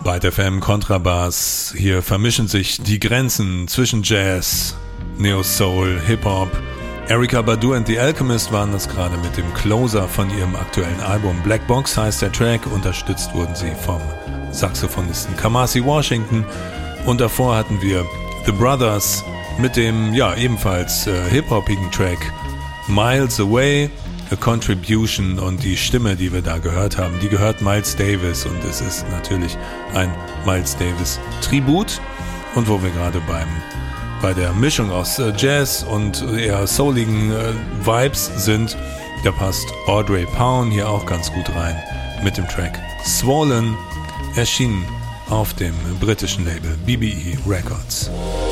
Byte FM Kontrabass. Hier vermischen sich die Grenzen zwischen Jazz, Neo-Soul, Hip-Hop. Erykah Badu and the Alchemist waren das gerade mit dem Closer von ihrem aktuellen Album. Black Box heißt der Track. Unterstützt wurden sie vom Saxophonisten Kamasi Washington. Und davor hatten wir The Brothers mit dem, ebenfalls hip-hopigen Track Miles Away, A Contribution, und die Stimme, die wir da gehört haben, die gehört Miles Davis, und es ist natürlich ein Miles Davis Tribut. Und wo wir gerade bei der Mischung aus Jazz und eher souligen Vibes sind, da passt Audrey Pound hier auch ganz gut rein mit dem Track Swollen, erschienen auf dem britischen Label BBE Records.